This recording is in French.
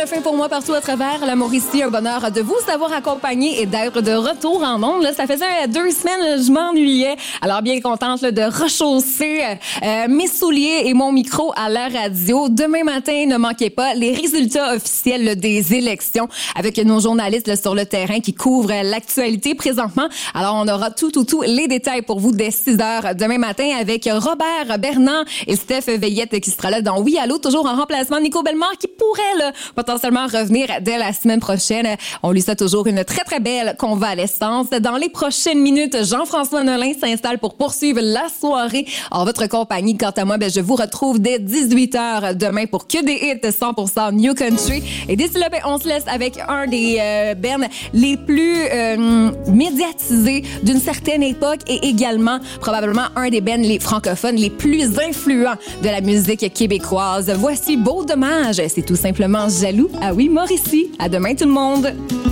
fin pour moi partout à travers la Mauricie. Un bonheur de vous avoir accompagné et d'être de retour en ondes. Là, ça faisait 2 semaines, je m'ennuyais. Alors, bien contente là, de rechausser mes souliers et mon micro à la radio. Demain matin, ne manquez pas les résultats officiels là, des élections avec nos journalistes là, sur le terrain qui couvrent l'actualité présentement. Alors, on aura tous les détails pour vous dès 6 heures demain matin avec Robert Bernard et Steph Veillette qui sera là dans Oui Allô, toujours en remplacement de Nico Bellemare qui pourrait là, potentiellement revenir dès la semaine prochaine. On lui souhaite toujours une très belle convalescence. Dans les prochaines minutes, Jean-François Nolin s'installe pour poursuivre la soirée en votre compagnie. Quant à moi, je vous retrouve dès 18h demain pour que des hits 100% New Country. Et d'ici là, on se laisse avec un des bands les plus médiatisés d'une certaine époque et également probablement un des bands les francophones les plus influents de la musique québécoise. Voici Beau Dommage, c'est tout simplement Jaloux. Ah oui, Mauricie. À demain tout le monde.